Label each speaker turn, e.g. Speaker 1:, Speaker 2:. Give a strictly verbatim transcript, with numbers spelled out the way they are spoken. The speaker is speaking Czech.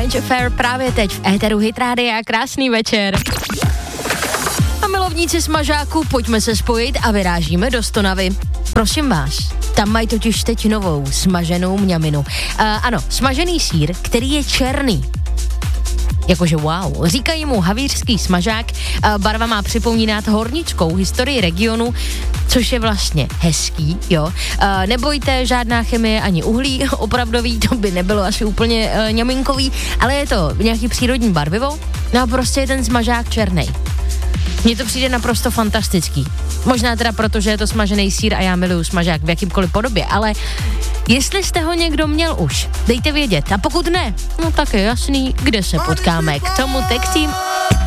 Speaker 1: Strange Affair právě teď v éteru Hit Rádia. Krásný večer. A milovníci smažáků, pojďme se spojit a vyrážíme do Stonavy. Prosím vás, tam mají totiž teď novou smaženou mňaminu. Uh, ano, smažený sýr, který je černý. Jakože wow, říkají mu havířský smažák, barva má připomínat hornickou historii regionu, což je vlastně hezký, jo. Nebojte, žádná chemie ani uhlí, opravdový, to by nebylo asi úplně uh, ňaminkový, ale je to nějaký přírodní barvivo, no a prostě je ten smažák černý. Mně to přijde naprosto fantastický. Možná teda proto, že je to smažený sýr a já miluju smažák v jakýmkoliv podobě, ale jestli jste ho někdo měl už, dejte vědět. A pokud ne, no tak je jasný, kde se potkáme. K tomu textím